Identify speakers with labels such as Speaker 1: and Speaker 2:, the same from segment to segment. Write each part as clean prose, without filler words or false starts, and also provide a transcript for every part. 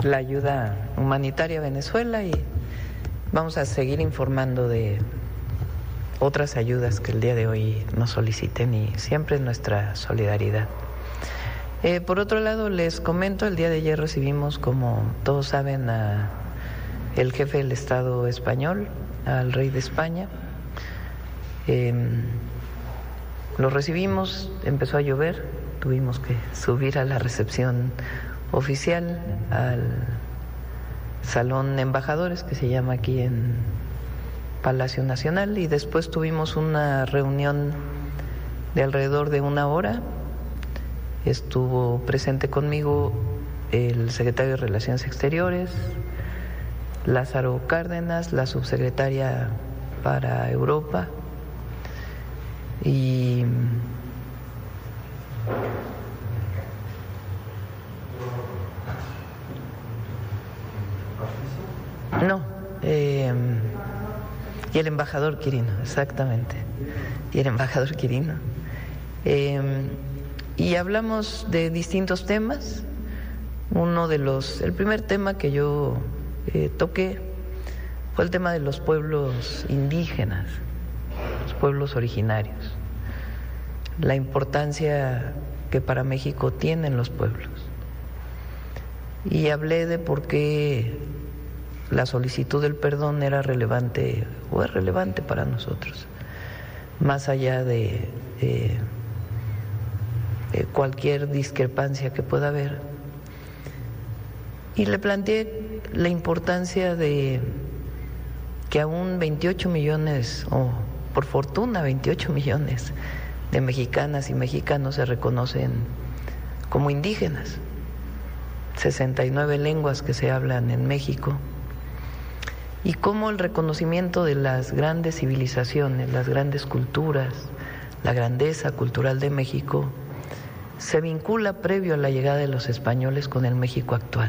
Speaker 1: la ayuda humanitaria a Venezuela y vamos a seguir informando de otras ayudas que el día de hoy nos soliciten y siempre nuestra solidaridad. Por otro lado, les comento, el día de ayer recibimos, como todos saben, a el jefe del Estado español, al rey de España. Lo recibimos, empezó a llover, tuvimos que subir a la recepción oficial, al Salón Embajadores, que se llama aquí en Palacio Nacional, y después tuvimos una reunión de alrededor de 1 hora. Estuvo presente conmigo el secretario de Relaciones Exteriores, Lázaro Cárdenas, la subsecretaria para Europa, y y el embajador Quirino, exactamente, y el embajador Quirino. Y hablamos de distintos temas. El primer tema que yo toqué fue el tema de los pueblos indígenas, los pueblos originarios, la importancia que para México tienen los pueblos. Y hablé de por qué la solicitud del perdón era relevante o es relevante para nosotros, más allá de cualquier discrepancia que pueda haber. Y le planteé la importancia de que aún 28 millones, o por fortuna 28 millones de mexicanas y mexicanos se reconocen como indígenas, 69 lenguas que se hablan en México, y cómo el reconocimiento de las grandes civilizaciones, las grandes culturas, la grandeza cultural de México se vincula previo a la llegada de los españoles con el México actual.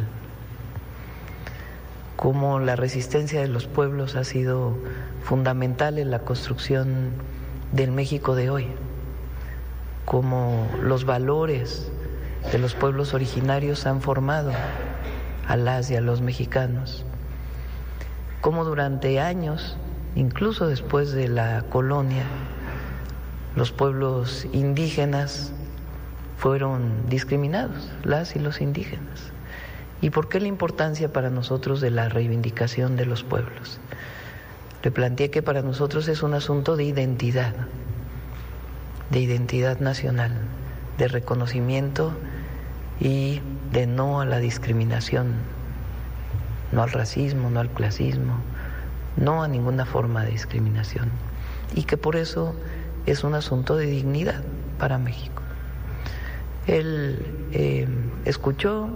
Speaker 1: Cómo la resistencia de los pueblos ha sido fundamental en la construcción del México de hoy. Cómo los valores de los pueblos originarios han formado a las y a los mexicanos. Cómo durante años, incluso después de la colonia, los pueblos indígenas fueron discriminados, las y los indígenas. ¿Y por qué la importancia para nosotros de la reivindicación de los pueblos? Le planteé que para nosotros es un asunto de identidad nacional, de reconocimiento y de no a la discriminación, no al racismo, no al clasismo, no a ninguna forma de discriminación, y que por eso es un asunto de dignidad para México. Él escuchó,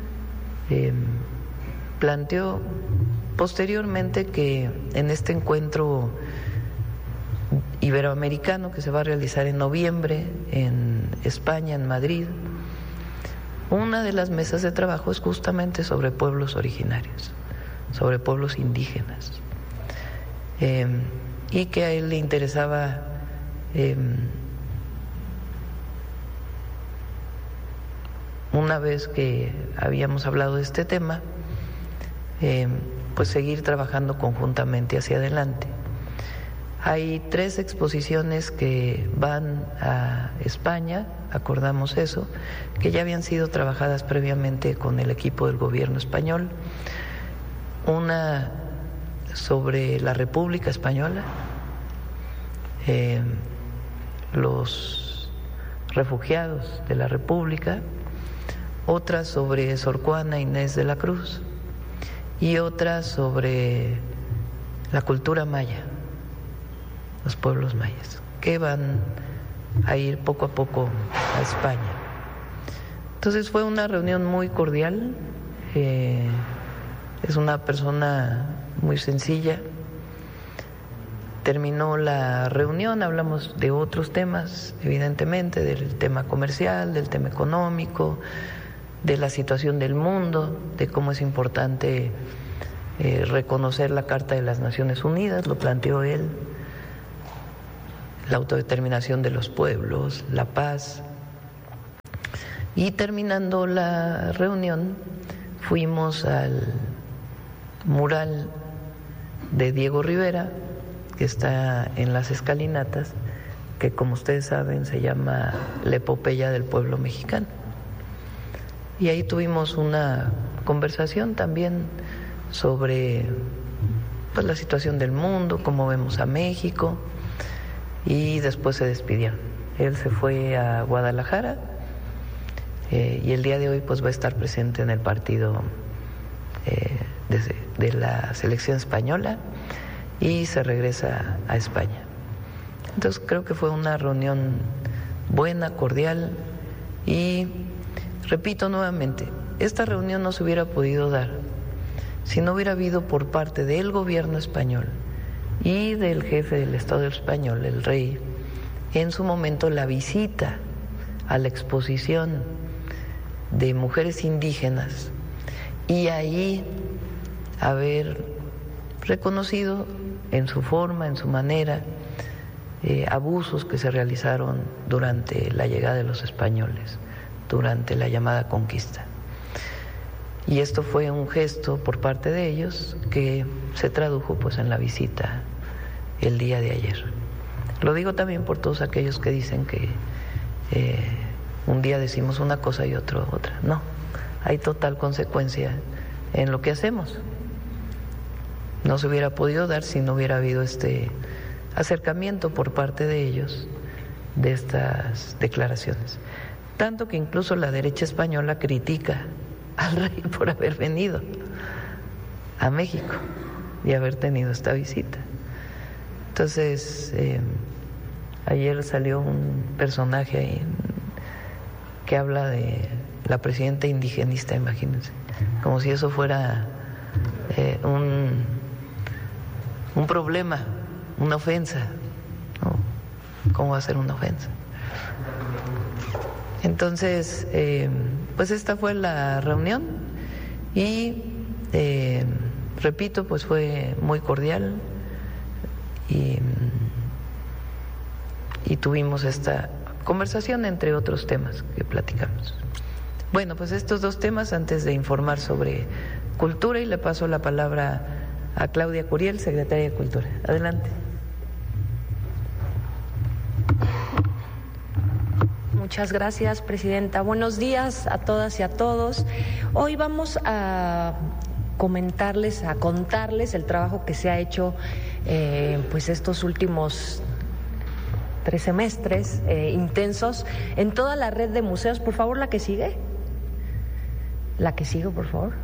Speaker 1: planteó posteriormente que en este encuentro iberoamericano que se va a realizar en noviembre en España, en Madrid, una de las mesas de trabajo es justamente sobre pueblos originarios, sobre pueblos indígenas, y que a él le interesaba una vez que habíamos hablado de este tema, pues seguir trabajando conjuntamente hacia adelante. Hay 3 exposiciones que van a España, acordamos eso, que ya habían sido trabajadas previamente con el equipo del gobierno español. Una sobre la República Española, los refugiados de la República, otra sobre Sor Juana Inés de la Cruz y otra sobre la cultura maya, los pueblos mayas, que van a ir poco a poco a España. Entonces fue una reunión muy cordial, es una persona muy sencilla. Terminó la reunión, hablamos de otros temas, evidentemente, del tema comercial, del tema económico, de la situación del mundo, de cómo es importante reconocer la Carta de las Naciones Unidas, lo planteó él, la autodeterminación de los pueblos, la paz. Y terminando la reunión, fuimos al mural de Diego Rivera, que está en las escalinatas, que como ustedes saben se llama La Epopeya del Pueblo Mexicano. Y ahí tuvimos una conversación también sobre pues, la situación del mundo, cómo vemos a México, y después se despidieron. Él se fue a Guadalajara y el día de hoy pues va a estar presente en el partido de la selección española y se regresa a España. Entonces creo que fue una reunión buena, cordial, y repito nuevamente, esta reunión no se hubiera podido dar si no hubiera habido por parte del gobierno español y del jefe del Estado español, el rey, en su momento la visita a la exposición de mujeres indígenas y ahí haber reconocido en su forma, en su manera, abusos que se realizaron durante la llegada de los españoles, durante la llamada conquista. Y esto fue un gesto por parte de ellos que se tradujo pues en la visita el día de ayer. Lo digo también por todos aquellos que dicen que un día decimos una cosa y otro otra. No, hay total consecuencia en lo que hacemos. No se hubiera podido dar si no hubiera habido este acercamiento por parte de ellos de estas declaraciones. Tanto que incluso la derecha española critica al rey por haber venido a México y haber tenido esta visita. Entonces, ayer salió un personaje ahí que habla de la presidenta indigenista, imagínense, como si eso fuera un problema, una ofensa. ¿No? ¿Cómo va a ser una ofensa? Entonces, pues esta fue la reunión y repito, pues fue muy cordial y tuvimos esta conversación entre otros temas que platicamos. Bueno, pues estos dos temas antes de informar sobre cultura, y le paso la palabra a Claudia Curiel, secretaria de Cultura. Adelante.
Speaker 2: Muchas gracias, presidenta. Buenos días a todas y a todos. Hoy vamos a contarles el trabajo que se ha hecho pues estos últimos 3 semestres intensos en toda la red de museos. Por favor, la que sigue. La que sigue, por favor.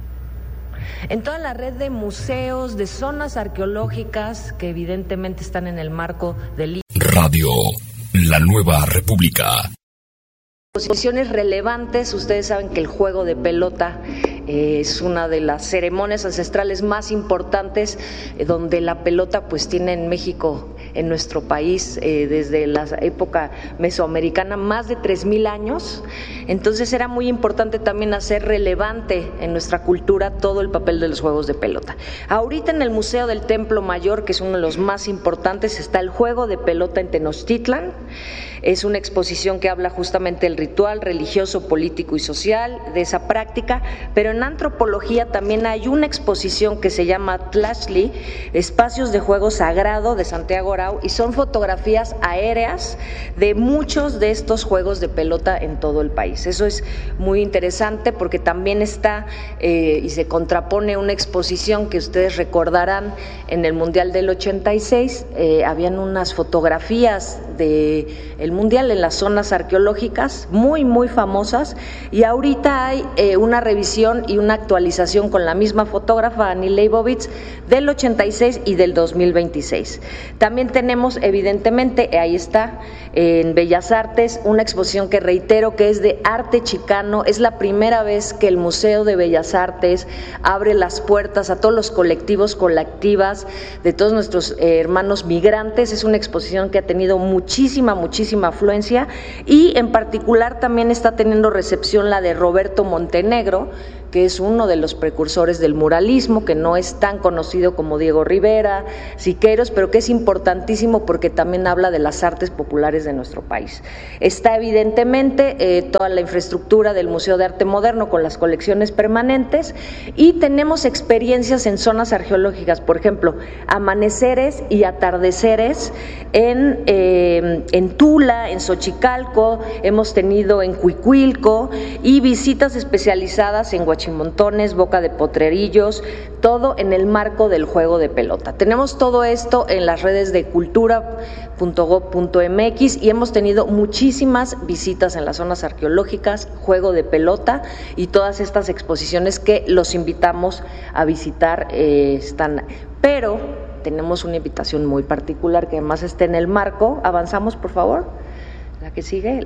Speaker 2: En toda la red de museos, de zonas arqueológicas que evidentemente están en el marco del
Speaker 3: Radio La Nueva República.
Speaker 2: Posiciones relevantes. Ustedes saben que el juego de pelota es una de las ceremonias ancestrales más importantes, donde la pelota pues tiene en México, en nuestro país, desde la época mesoamericana, más de 3,000 años. Entonces era muy importante también hacer relevante en nuestra cultura todo el papel de los juegos de pelota. Ahorita en el Museo del Templo Mayor, que es uno de los más importantes, está el juego de pelota en Tenochtitlan. Es una exposición que habla justamente del ritual religioso, político y social de esa práctica, pero en antropología también hay una exposición que se llama Tlachtli, Espacios de Juego Sagrado, de Santiago Arau, y son fotografías aéreas de muchos de estos juegos de pelota en todo el país. Eso es muy interesante porque también está y se contrapone una exposición que ustedes recordarán en el Mundial del 86, habían unas fotografías del Mundial en las zonas arqueológicas muy famosas, y ahorita hay una revisión y una actualización con la misma fotógrafa, Annie Leibovitz, del 86 y del 2026. También tenemos, evidentemente, ahí está, en Bellas Artes, una exposición que reitero que es de arte chicano. Es la primera vez que el Museo de Bellas Artes abre las puertas a todos los colectivos, colectivas, de todos nuestros hermanos migrantes. Es una exposición que ha tenido muchísima afluencia, y en particular también está teniendo recepción la de Roberto Montenegro, que es uno de los precursores del muralismo, que no es tan conocido como Diego Rivera, Siqueiros, pero que es importantísimo porque también habla de las artes populares de nuestro país. Está evidentemente toda la infraestructura del Museo de Arte Moderno con las colecciones permanentes, y tenemos experiencias en zonas arqueológicas, por ejemplo, amaneceres y atardeceres en Tula, en Xochicalco, hemos tenido en Cuicuilco, y visitas especializadas en Huachimontones, Boca de Potrerillos, todo en el marco del juego de pelota. Tenemos todo esto en las redes de cultura.gov.mx y hemos tenido muchísimas visitas en las zonas arqueológicas, juego de pelota y todas estas exposiciones que los invitamos a visitar están. Pero tenemos una invitación muy particular que además está en el marco. Avanzamos, por favor. La que sigue.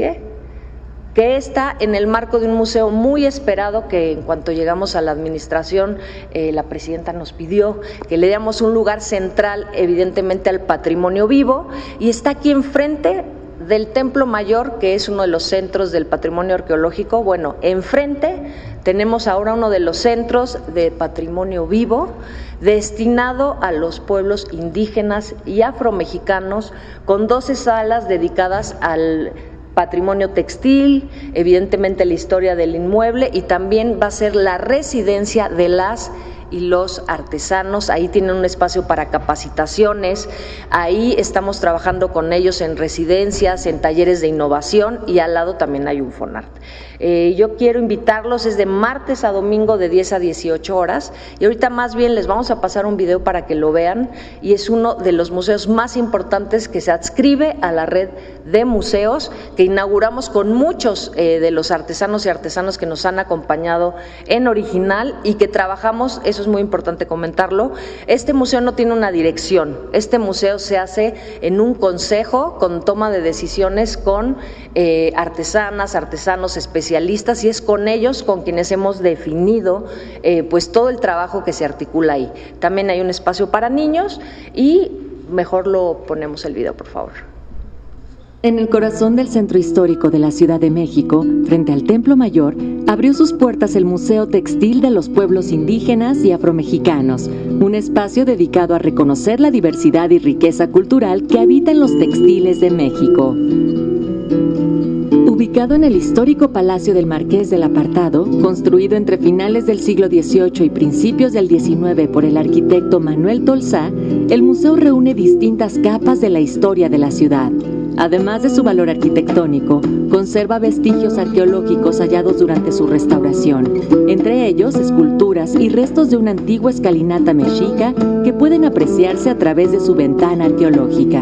Speaker 2: Que está en el marco de un museo muy esperado que en cuanto llegamos a la administración, la presidenta nos pidió que le diéramos un lugar central, evidentemente, al patrimonio vivo, y está aquí enfrente del Templo Mayor, que es uno de los centros del patrimonio arqueológico. Bueno, enfrente tenemos ahora uno de los centros de patrimonio vivo destinado a los pueblos indígenas y afromexicanos, con 12 salas dedicadas al patrimonio textil, evidentemente la historia del inmueble, y también va a ser la residencia de las y los artesanos. Ahí tienen un espacio para capacitaciones, ahí estamos trabajando con ellos en residencias, en talleres de innovación, y al lado también hay un Fonart. Yo quiero invitarlos, es de martes a domingo de 10 a 18 horas, y ahorita más bien les vamos a pasar un video para que lo vean, y es uno de los museos más importantes que se adscribe a la red de museos que inauguramos con muchos de los artesanos y artesanas que nos han acompañado en original y que trabajamos. Eso es muy importante comentarlo. Este museo no tiene una dirección, este museo se hace en un consejo con toma de decisiones con artesanas, artesanos, especialistas, y es con ellos con quienes hemos definido pues todo el trabajo que se articula ahí. También hay un espacio para niños, y mejor lo ponemos el video, por favor.
Speaker 4: En el corazón del centro histórico de la Ciudad de México, frente al Templo Mayor, abrió sus puertas el Museo Textil de los Pueblos Indígenas y Afromexicanos, un espacio dedicado a reconocer la diversidad y riqueza cultural que habita en los textiles de México. Ubicado en el histórico Palacio del Marqués del Apartado, construido entre finales del siglo XVIII y principios del XIX por el arquitecto Manuel Tolsá, el museo reúne distintas capas de la historia de la ciudad. Además de su valor arquitectónico, conserva vestigios arqueológicos hallados durante su restauración, entre ellos esculturas y restos de una antigua escalinata mexica que pueden apreciarse a través de su ventana arqueológica.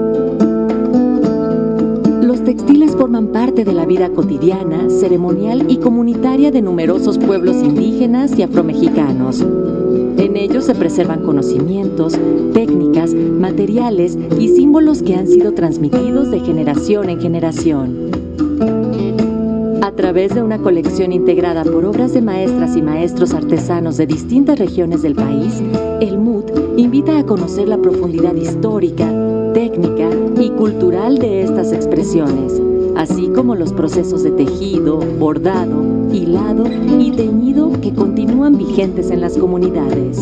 Speaker 4: Los textiles forman parte de la vida cotidiana, ceremonial y comunitaria de numerosos pueblos indígenas y afromexicanos. En ellos se preservan conocimientos, técnicas, materiales y símbolos que han sido transmitidos de generación en generación. A través de una colección integrada por obras de maestras y maestros artesanos de distintas regiones del país, el MUT invita a conocer la profundidad histórica, técnica y cultural de estas expresiones, así como los procesos de tejido, bordado, hilado y teñido que continúan vigentes en las comunidades.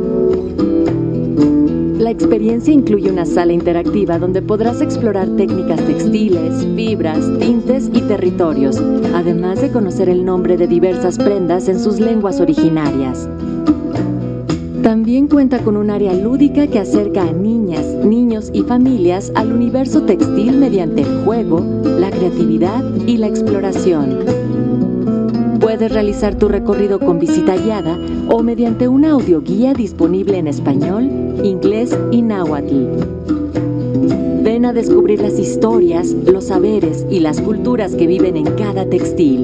Speaker 4: La experiencia incluye una sala interactiva donde podrás explorar técnicas textiles, fibras, tintes y territorios, además de conocer el nombre de diversas prendas en sus lenguas originarias. También cuenta con un área lúdica que acerca a niñas, niños y familias al universo textil mediante el juego, la creatividad y la exploración. Puedes realizar tu recorrido con visita guiada o mediante una audioguía disponible en español, inglés y náhuatl. Ven a descubrir las historias, los saberes y las culturas que viven en cada textil.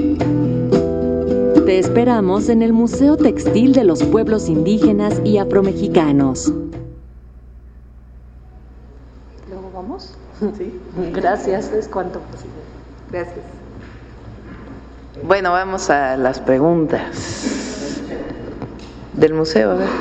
Speaker 4: Te esperamos en el Museo Textil de los Pueblos Indígenas y Afromexicanos.
Speaker 2: ¿Luego vamos? Sí. Gracias, es cuanto posible. Gracias.
Speaker 1: Bueno, vamos a las preguntas del museo, a ver.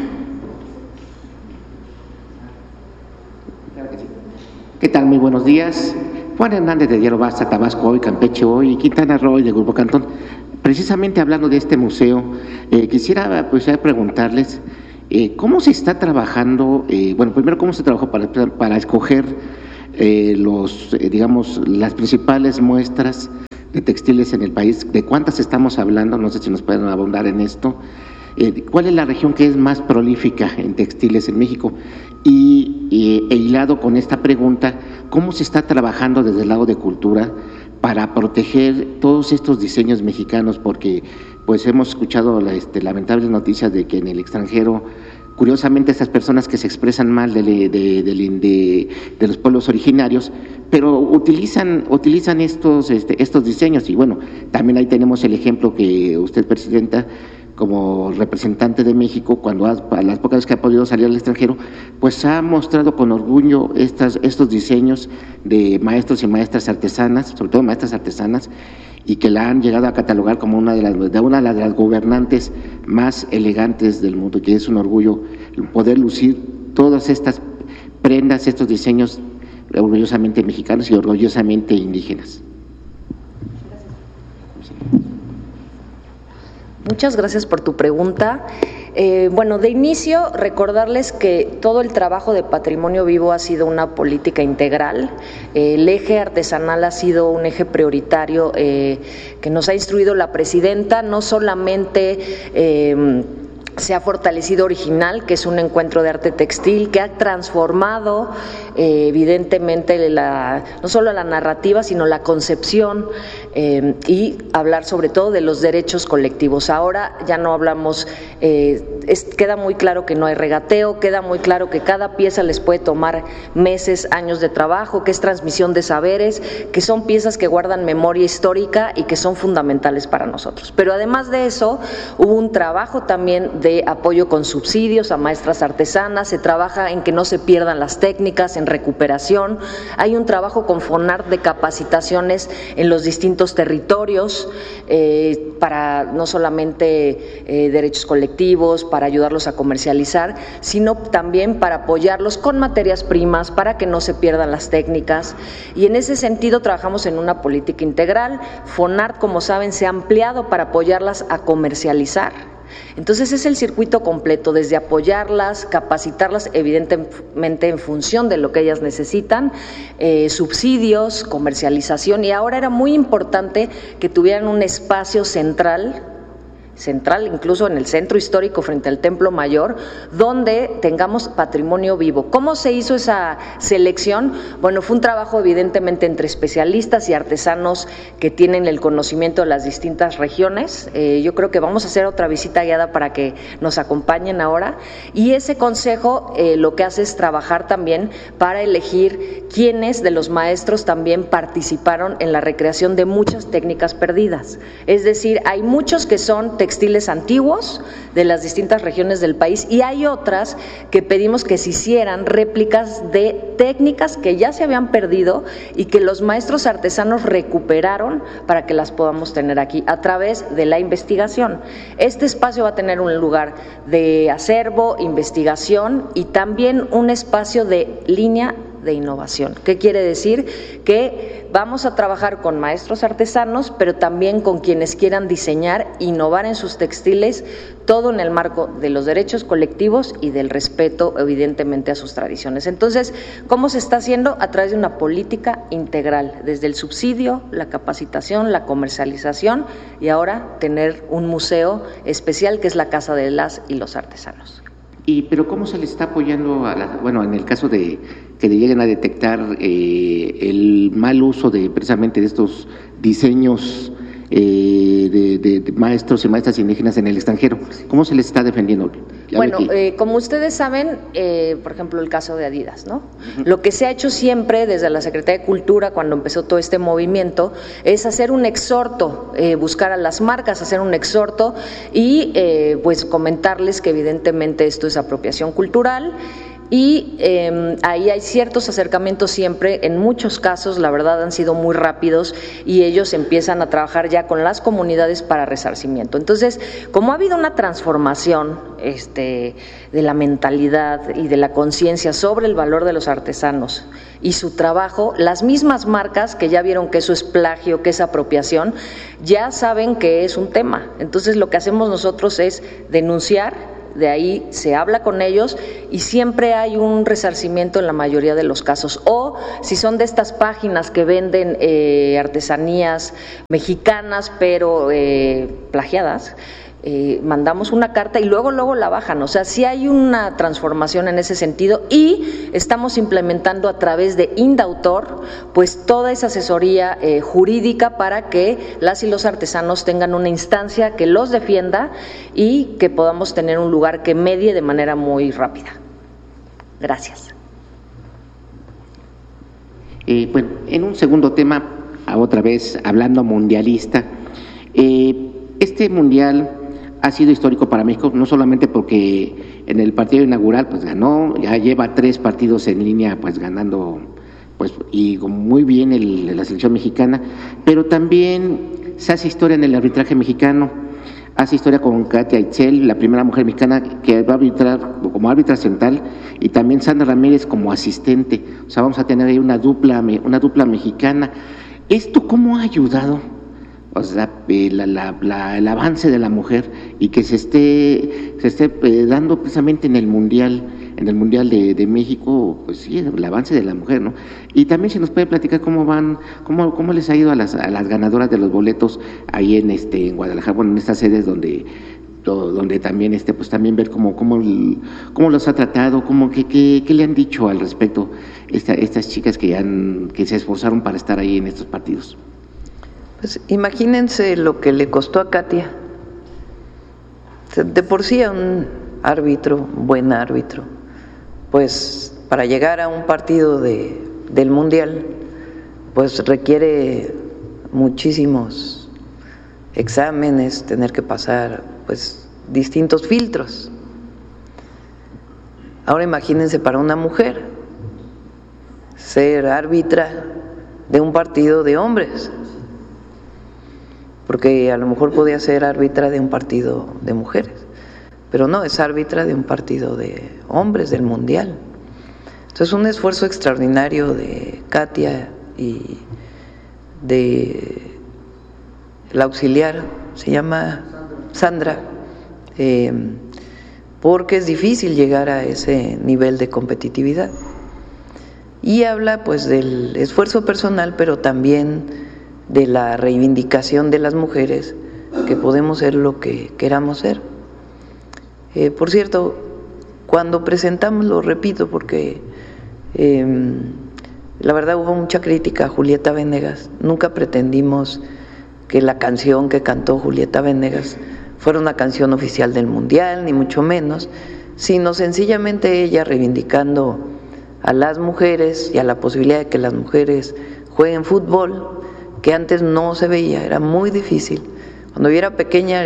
Speaker 5: ¿Qué tal? Muy buenos días. Juan Hernández de Diario Basta, Tabasco Hoy, Campeche Hoy y Quintana Roo del Grupo Cantón. precisamente hablando de este museo, quisiera pues preguntarles cómo se está trabajando, bueno, primero cómo se trabajó para escoger digamos, las principales muestras de textiles en el país, de cuántas estamos hablando, no sé si nos pueden abundar en esto, cuál es la región que es más prolífica en textiles en México e hilado con esta pregunta, ¿cómo se está trabajando desde el lado de cultura para proteger todos estos diseños mexicanos? Porque pues hemos escuchado lamentables noticias de que en el extranjero, curiosamente, estas personas que se expresan mal de los pueblos originarios, pero utilizan estos diseños. Y bueno, también ahí tenemos el ejemplo que usted, Presidenta, como representante de México, a las pocas veces que ha podido salir al extranjero, pues ha mostrado con orgullo estos diseños de maestros y maestras artesanas, sobre todo maestras artesanas, y que la han llegado a catalogar como una de las gobernantes más elegantes del mundo, que es un orgullo poder lucir todas estas prendas, estos diseños orgullosamente mexicanos y orgullosamente indígenas.
Speaker 2: Muchas gracias por tu pregunta. Bueno, de inicio, recordarles que todo el trabajo de Patrimonio Vivo ha sido una política integral. El eje artesanal ha sido un eje prioritario que nos ha instruido la Presidenta, no solamente se ha fortalecido Original, que es un encuentro de arte textil que ha transformado evidentemente no solo la narrativa, sino la concepción y hablar sobre todo de los derechos colectivos. Ahora ya no hablamos, queda muy claro que no hay regateo, queda muy claro que cada pieza les puede tomar meses, años de trabajo, que es transmisión de saberes, que son piezas que guardan memoria histórica y que son fundamentales para nosotros. Pero además de eso, hubo un trabajo también de apoyo con subsidios a maestras artesanas, se trabaja en que no se pierdan las técnicas, en recuperación, hay un trabajo con FONART de capacitaciones en los distintos territorios para no solamente derechos colectivos, para ayudarlos a comercializar, sino también para apoyarlos con materias primas, para que no se pierdan las técnicas, y en ese sentido trabajamos en una política integral. FONART, como saben, se ha ampliado para apoyarlas a comercializar. Entonces es el circuito completo, desde apoyarlas, capacitarlas evidentemente en función de lo que ellas necesitan, subsidios, comercialización, y ahora era muy importante que tuvieran un espacio central incluso en el centro histórico frente al Templo Mayor, donde tengamos patrimonio vivo. ¿Cómo se hizo esa selección? Bueno, fue un trabajo evidentemente entre especialistas y artesanos que tienen el conocimiento de las distintas regiones. Yo creo que vamos a hacer otra visita guiada para que nos acompañen ahora, y ese consejo lo que hace es trabajar también para elegir quiénes de los maestros también participaron en la recreación de muchas técnicas perdidas. Es decir, hay muchos que son textiles antiguos de las distintas regiones del país, y hay otras que pedimos que se hicieran réplicas de técnicas que ya se habían perdido y que los maestros artesanos recuperaron para que las podamos tener aquí a través de la investigación. Este espacio va a tener un lugar de acervo, investigación y también un espacio de línea de innovación. ¿Qué quiere decir? Que vamos a trabajar con maestros artesanos, pero también con quienes quieran diseñar, innovar en sus textiles, todo en el marco de los derechos colectivos y del respeto evidentemente a sus tradiciones. Entonces, ¿cómo se está haciendo? A través de una política integral, desde el subsidio, la capacitación, la comercialización, y ahora tener un museo especial que es la Casa de las y los Artesanos.
Speaker 5: Pero ¿cómo se le está apoyando bueno, en el caso de que lleguen a detectar el mal uso precisamente de estos diseños de maestros y maestras indígenas en el extranjero? ¿Cómo se les está defendiendo?
Speaker 2: Bueno, como ustedes saben, por ejemplo, el caso de Adidas, ¿no? Lo que se ha hecho siempre desde la Secretaría de Cultura, cuando empezó todo este movimiento, es hacer un exhorto, buscar a las marcas, hacer un exhorto y pues comentarles que evidentemente esto es apropiación cultural, y ahí hay ciertos acercamientos siempre, en muchos casos la verdad han sido muy rápidos y ellos empiezan a trabajar ya con las comunidades para resarcimiento. Entonces, como ha habido una transformación de la mentalidad y de la conciencia sobre el valor de los artesanos y su trabajo, las mismas marcas que ya vieron que eso es plagio, que es apropiación, ya saben que es un tema. Entonces lo que hacemos nosotros es denunciar, de ahí se habla con ellos y siempre hay un resarcimiento en la mayoría de los casos. O si son de estas páginas que venden artesanías mexicanas pero plagiadas, mandamos una carta y luego la bajan. O sea, sí hay una transformación en ese sentido y estamos implementando a través de Indautor pues toda esa asesoría jurídica para que las y los artesanos tengan una instancia que los defienda y que podamos tener un lugar que medie de manera muy rápida. Gracias.
Speaker 5: Bueno, en un segundo tema, otra vez hablando mundialista, este mundial ha sido histórico para México, no solamente porque en el partido inaugural pues ganó, ya lleva 3 partidos en línea pues ganando pues y muy bien la selección mexicana, pero también se hace historia en el arbitraje mexicano, hace historia con Katia Itzel, la primera mujer mexicana que va a arbitrar como árbitra central, y también Sandra Ramírez como asistente. O sea, vamos a tener ahí una dupla mexicana. ¿Esto cómo ha ayudado? O sea, el avance de la mujer y que se esté dando precisamente en el mundial de México, pues sí, el avance de la mujer, ¿no? Y también si nos puede platicar cómo les ha ido a las ganadoras de los boletos ahí en Guadalajara, bueno, en estas sedes donde también pues también ver cómo los ha tratado, qué le han dicho al respecto estas chicas que se esforzaron para estar ahí en estos partidos.
Speaker 1: Pues imagínense lo que le costó a Katia. De por sí a un buen árbitro, pues para llegar a un partido del Mundial, pues requiere muchísimos exámenes, tener que pasar pues distintos filtros. Ahora imagínense para una mujer ser árbitra de un partido de hombres, porque a lo mejor podía ser árbitra de un partido de mujeres, pero no, es árbitra de un partido de hombres del Mundial. Entonces, un esfuerzo extraordinario de Katia y de la auxiliar, se llama Sandra, porque es difícil llegar a ese nivel de competitividad. Y habla pues del esfuerzo personal, pero también de la reivindicación de las mujeres, que podemos ser lo que queramos ser. Por cierto, cuando presentamos, lo repito porque la verdad hubo mucha crítica a Julieta Venegas, nunca pretendimos que la canción que cantó Julieta Venegas fuera una canción oficial del Mundial, ni mucho menos, sino sencillamente ella reivindicando a las mujeres y a la posibilidad de que las mujeres jueguen fútbol, que antes no se veía, era muy difícil. Cuando yo era pequeña,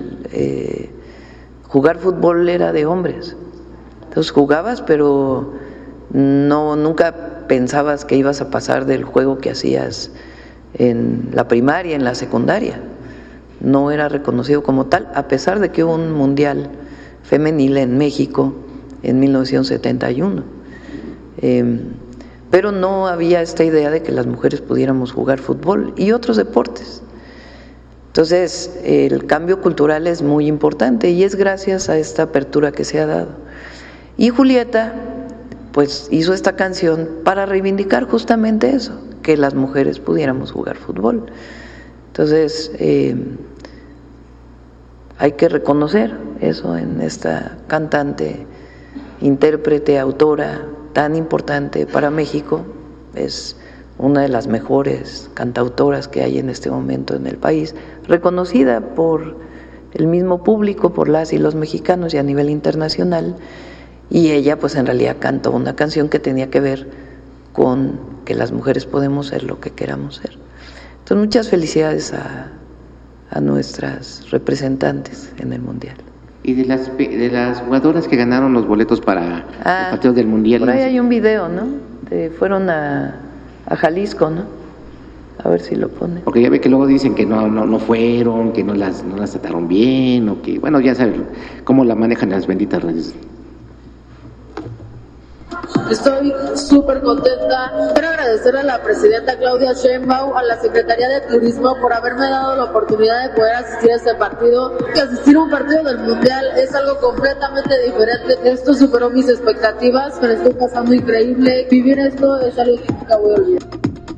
Speaker 1: jugar fútbol era de hombres. Entonces jugabas, pero nunca pensabas que ibas a pasar del juego que hacías en la primaria, en la secundaria. No era reconocido como tal, a pesar de que hubo un mundial femenil en México en 1971. Pero no había esta idea de que las mujeres pudiéramos jugar fútbol y otros deportes. Entonces, el cambio cultural es muy importante y es gracias a esta apertura que se ha dado. Y Julieta, pues, hizo esta canción para reivindicar justamente eso, que las mujeres pudiéramos jugar fútbol. Entonces, hay que reconocer eso en esta cantante, intérprete, autora, tan importante para México. Es una de las mejores cantautoras que hay en este momento en el país, reconocida por el mismo público, por las y los mexicanos y a nivel internacional, y ella pues en realidad cantó una canción que tenía que ver con que las mujeres podemos ser lo que queramos ser. Entonces, muchas felicidades a nuestras representantes en el Mundial.
Speaker 5: Y de las jugadoras que ganaron los boletos para el partido del Mundial.
Speaker 1: Por ahí hay un video, ¿no? Fueron a Jalisco, ¿no? A ver si lo pone.
Speaker 5: Porque ya ve que luego dicen que no fueron, que no las trataron bien, o que, bueno, ya saben cómo la manejan las benditas redes.
Speaker 6: Estoy súper contenta. Quiero agradecer a la presidenta Claudia Sheinbaum, a la Secretaría de Turismo por haberme dado la oportunidad de poder asistir a este partido. Que asistir a un partido del Mundial es algo completamente diferente. Esto superó mis expectativas, me lo estoy pasando increíble. Vivir esto es algo que nunca voy a olvidar.